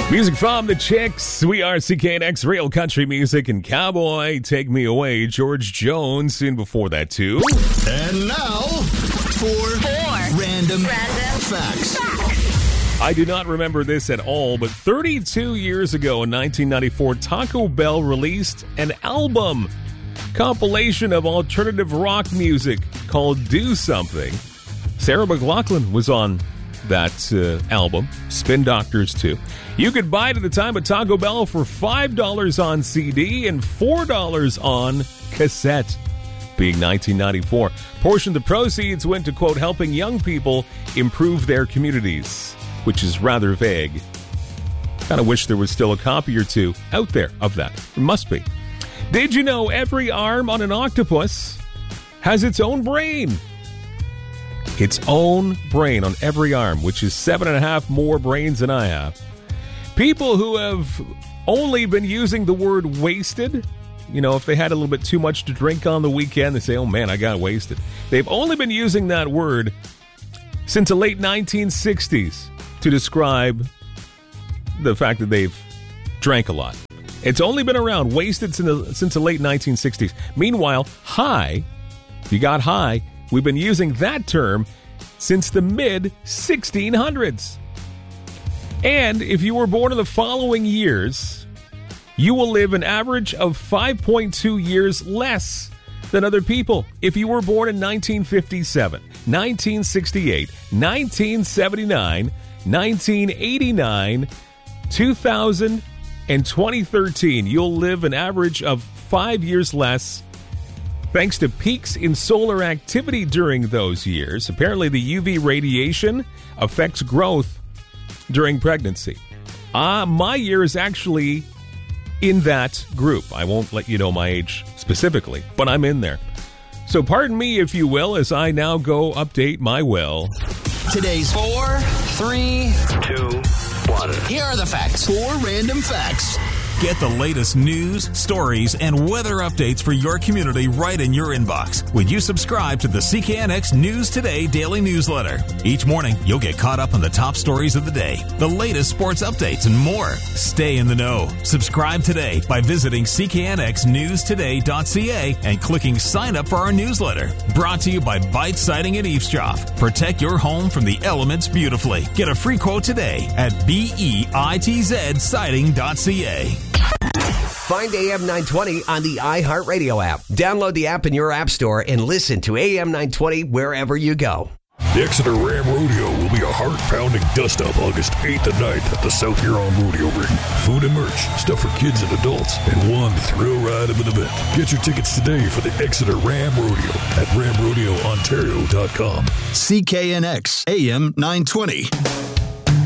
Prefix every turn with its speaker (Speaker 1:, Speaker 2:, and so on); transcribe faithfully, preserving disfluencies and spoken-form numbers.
Speaker 1: Music from the Chicks. We are C K N X Real Country Music and Cowboy. Take Me Away, George Jones. Soon before that, too.
Speaker 2: And now, for
Speaker 3: Four.
Speaker 2: Random,
Speaker 3: Random
Speaker 2: Facts.
Speaker 3: Facts.
Speaker 1: I do not remember this at all, but thirty-two years ago in nineteen ninety-four, Taco Bell released an album compilation of alternative rock music called Do Something. Sarah McLachlan was on that uh, album, Spin Doctors too. You could buy it at the time at Taco Bell for five dollars on C D and four dollars on cassette. Being nineteen ninety-four, portion of the proceeds went to, quote, helping young people improve their communities, which is rather vague. Kind of wish there was still a copy or two out there of that. There must be. Did you know every arm on an octopus has its own brain? Its own brain on every arm, which is seven and a half more brains than I have. People who have only been using the word wasted, you know, if they had a little bit too much to drink on the weekend, they say, oh man, I got wasted. They've only been using that word since the late nineteen sixties to describe the fact that they've drank a lot. It's only been around, wasted since the, since the late nineteen sixties. Meanwhile, high, if you got high, we've been using that term since the mid sixteen hundreds. And if you were born in the following years, you will live an average of five point two years less than other people. If you were born in nineteen fifty-seven, nineteen sixty-eight, nineteen seventy-nine, nineteen eighty-nine, two thousand, and twenty thirteen, you'll live an average of five years less thanks to peaks in solar activity during those years. Apparently, the U V radiation affects growth during pregnancy. Ah, uh, my year is actually in that group. I won't let you know my age specifically, but I'm in there. So pardon me, if you will, as I now go update my will.
Speaker 2: Today's
Speaker 3: Four, three,
Speaker 2: two, one.
Speaker 3: here are the facts.
Speaker 2: Four Random Facts.
Speaker 4: Get the latest news, stories, and weather updates for your community right in your inbox when you subscribe to the C K N X News Today daily newsletter. Each morning, you'll get caught up on the top stories of the day, the latest sports updates, and more. Stay in the know. Subscribe today by visiting c k n x news today dot c a and clicking sign up for our newsletter. Brought to you by Bite Siding and Eavesdrop. Protect your home from the elements beautifully. Get a free quote today at bitz siding dot c a.
Speaker 5: Find A M nine twenty on the iHeartRadio app. Download the app in your app store and listen to A M nine twenty wherever you go.
Speaker 6: The Exeter Ram Rodeo will be a heart-pounding dust-up August eighth and ninth at the South Huron Rodeo Ring. Food and merch, stuff for kids and adults, and one thrill ride of an event. Get your tickets today for the Exeter Ram Rodeo at ram rodeo ontario dot com.
Speaker 2: C K N X A M nine twenty.